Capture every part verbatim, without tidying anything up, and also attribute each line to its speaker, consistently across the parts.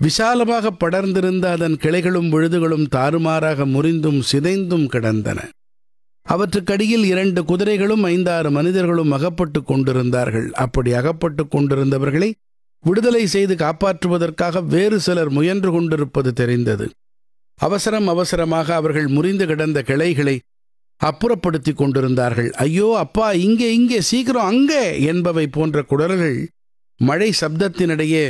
Speaker 1: விசாலமாக படர்ந்திருந்த அதன் கிளைகளும் விழுதுகளும் தாறுமாறாக முறிந்தும் சிதைந்தும் கிடந்தன. அவற்றுக்கடியில் இரண்டு குதிரைகளும் ஐந்தாறு மனிதர்களும் அகப்பட்டு கொண்டிருந்தார்கள். அப்படி அகப்பட்டு கொண்டிருந்தவர்களை விடுதலை செய்து காப்பாற்றுவதற்காக வேறு சிலர் முயன்று கொண்டிருப்பது தெரிந்தது. அவசரம் அவசரமாக அவர்கள் முறிந்து கிடந்த கிளைகளை அப்புறப்படுத்தி கொண்டிருந்தார்கள். ஐயோ அப்பா, இங்கே இங்கே, சீக்கிரம் அங்கே என்பவை போன்ற குரல்கள் மழை சப்தத்தினிடையே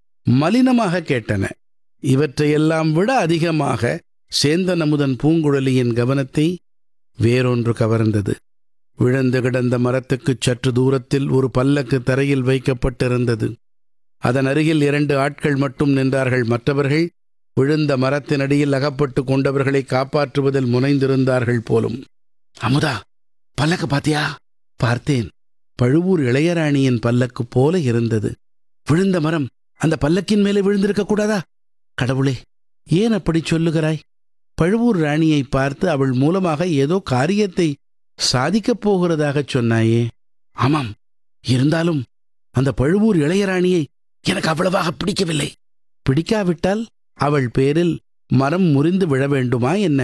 Speaker 1: மலினமாக கேட்டன. இவற்றையெல்லாம் விட அதிகமாக சேந்தன் அமுதன் பூங்குழலியின் கவனத்தை வேறொன்று கவர்ந்தது. விழுந்து கிடந்த மரத்துக்குச் சற்று தூரத்தில் ஒரு பல்லக்கு தரையில் வைக்கப்பட்டிருந்தது. அதன் அருகில் இரண்டு ஆட்கள் மட்டும் நின்றார்கள். மற்றவர்கள் விழுந்த மரத்தினடியில் அகப்பட்டு கொண்டவர்களை காப்பாற்றுவதில் முனைந்திருந்தார்கள் போலும். அமுதா, பல்லக்கு பாத்தியா? பார்த்தேன். பழுவூர் இளையராணியின் பல்லக்கு போல இருந்தது. விழுந்த மரம் அந்த பல்லக்கின் மேலே விழுந்திருக்க கூடாதா? கடவுளே, ஏன் அப்படி சொல்லுகிறாய்? பழுவூர் ராணியை பார்த்து அவள் மூலமாக ஏதோ காரியத்தை சாதிக்கப் போகிறதாகச் சொன்னாயே. ஆமாம், இருந்தாலும் அந்த பழுவூர் இளையராணியை எனக்கு அவ்வளவாக பிடிக்கவில்லை. பிடிக்காவிட்டால் அவள் பேரில் மரம் முறிந்து விழ வேண்டுமா என்ன?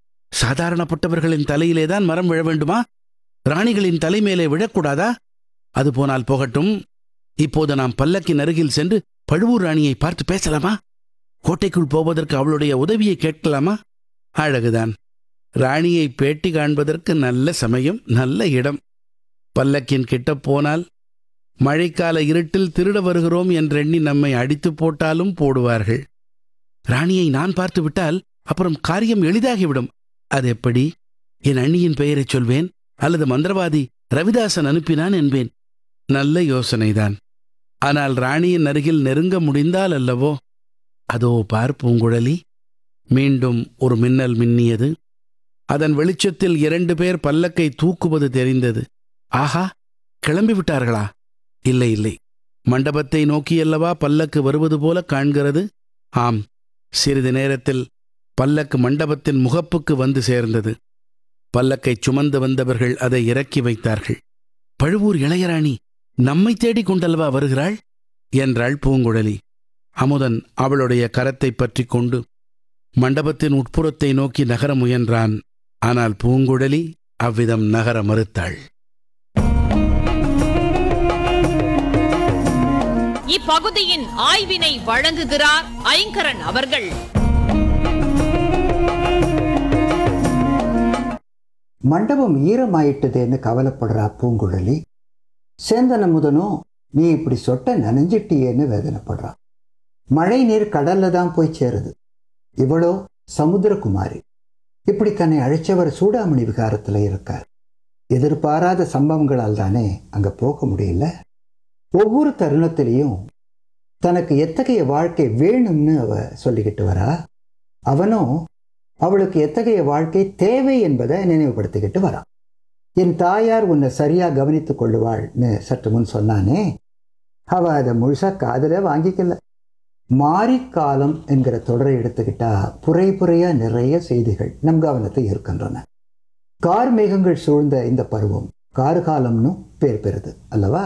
Speaker 1: சாதாரணப்பட்டவர்களின் தலையிலேதான் மரம் விழ வேண்டுமா? ராணிகளின் தலைமேலே விழக்கூடாதா? அது போனால் போகட்டும். இப்போது நாம் பல்லக்கின் அருகில் சென்று பழுவூர் ராணியை பார்த்து பேசலாமா? கோட்டைக்குள் போவதற்கு அவளுடைய உதவியை கேட்கலாமா? அழகுதான். ராணியை பேட்டி காண்பதற்கு நல்ல சமயம், நல்ல இடம். பல்லக்கின் கிட்ட போனால் மழைக்கால இருட்டில் திருட வருகிறோம் என்றெண்ணி நம்மை அடித்து போட்டாலும் போடுவார்கள். ராணியை நான் பார்த்து விட்டால் அப்புறம் காரியம் எளிதாகிவிடும். அது எப்படி? என் அண்ணியின் பெயரை சொல்வேன், அல்லது மந்திரவாதி ரவிதாசன் அனுப்பினான் என்பேன். நல்ல யோசனைதான். ஆனால் ராணியின் அருகில் நெருங்க முடிந்தால் அல்லவோ? அதோ பார் பூங்குழலி. மீண்டும் ஒரு மின்னல் மின்னியது. அதன் வெளிச்சத்தில் இரண்டு பேர் பல்லக்கை தூக்குவது தெரிந்தது. ஆஹா, கிளம்பிவிட்டார்களா? இல்லை இல்லை, மண்டபத்தை நோக்கியல்லவா பல்லக்கு வருவது போல காண்கிறது. ஆம், சிறிது நேரத்தில் பல்லக்கு மண்டபத்தின் முகப்புக்கு வந்து சேர்ந்தது. பல்லக்கை சுமந்து வந்தவர்கள் அதை இறக்கி வைத்தார்கள். பழுவூர் இளையராணி நம்மை தேடிக் கொண்டல்லவா வருகிறாள் என்றாள் பூங்குழலி. அமுதன் அவளுடைய கரத்தை பற்றி கொண்டு மண்டபத்தின் உட்புறத்தை நோக்கி நகர முயன்றான். ஆனால் பூங்குழலி அவ்விதம் நகர மறுத்தாள்.
Speaker 2: இப்பகுதியின் ஆய்வினை வழங்குகிறார் ஐங்கரன் அவர்கள்.
Speaker 3: மண்டபம் ஈரமாயிட்டதேன்னு கவலைப்படுறா பூங்குழலி. சேந்தன் அமுதனும் நீ இப்படி சொட்ட நனைஞ்சிட்டியேன்னு வேதனைப்படுறா. மழை நீர் கடல்ல தான் போய் சேருது. இவளோ சமுத்திரகுமாரி. இப்படி தன்னை அழைச்சவர் சூடாமணி விகாரத்தில் இருக்கார். எதிர்பாராத சம்பவங்களால் தானே அங்க போக முடியல. ஒவ்வொரு தருணத்திலையும் தனக்கு எத்தகைய வாழ்க்கை வேணும்னு அவ சொல்லிக்கிட்டு வரா. அவனும் அவளுக்கு எத்தகைய வாழ்க்கை தேவை என்பதை நினைவுபடுத்திக்கிட்டு வரான். என் தாயார் உன்னை சரியா கவனித்துக் கொள்ளுவாள்னு சற்று முன் சொன்னானே, அவ அதை முழுசா காதுல வாங்கிக்கல. மாரிக்காலம் என்கிற தொடரை எடுத்துக்கிட்டா புரை புரையா நிறைய செய்திகள் நம் கவனத்தை ஈர்க்கின்றன. கார் மேகங்கள் சூழ்ந்த இந்த பருவம் கார்காலம்னு பேர் பெறுது அல்லவா?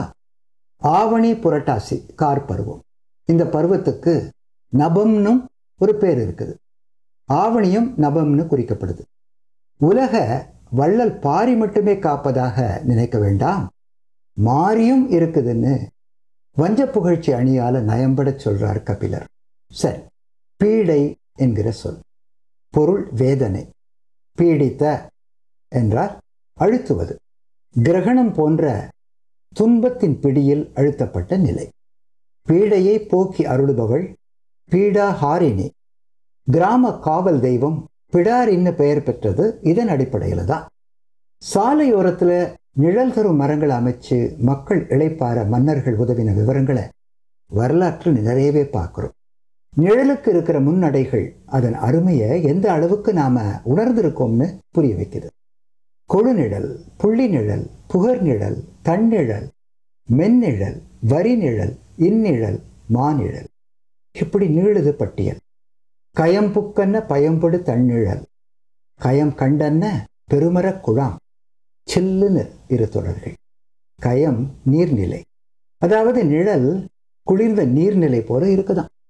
Speaker 3: ஆவணி புரட்டாசி கார் பருவம். இந்த பருவத்துக்கு நபம்னும் ஒரு பேர் இருக்குது. ஆவணியும் நபம்னு குறிக்கப்படுது. உலக வள்ளல் பாரி மட்டுமே காப்பதாக நினைக்க வேண்டாம், மாரியும் இருக்குதுன்னு வஞ்ச புகழ்ச்சி அணியால நயம்பட சொல்றார் கபிலர். சரி, பீடை என்கிற சொல் பொருள் வேதனை. பீடித்த என்றால் அழுத்துவது. கிரகணம் போன்ற துன்பத்தின் பிடியில் அழுத்தப்பட்ட நிலை. பீடையை போக்கி அருளுபவள் பீடாஹாரிணி. கிராம காவல் தெய்வம் பிடாரின்னு பெயர் பெற்றது இதன் அடிப்படையில் தான். சாலையோரத்துல நிழல் தரும் மரங்கள் அமைச்சு மக்கள் இளைப்பார மன்னர்கள் உதவின விவரங்களை வரலாற்றில் நிறையவே பார்க்கிறோம். நிழலுக்கு இருக்கிற முன்னடைகள் அதன் அருமையை எந்த அளவுக்கு நாம உணர்ந்திருக்கோம்னு புரிய வைக்குது. கொழுநிழல், புள்ளி நிழல், புகர் நிழல், தன்னிழல், மென்னிழல், வரி நிழல், இந்நிழல், மாநிழல், இப்படி நீளுது பட்டியல். கயம்புக்கன்ன பயம்படு தன்னிழல், கயம் கண்டன்ன பெருமர குழாம், சில்லுன்னு இரு தொடர்கள். கயம் நீர்நிலை, அதாவது நிழல் குளிர்ந்த நீர்நிலை போல இருக்குதான்.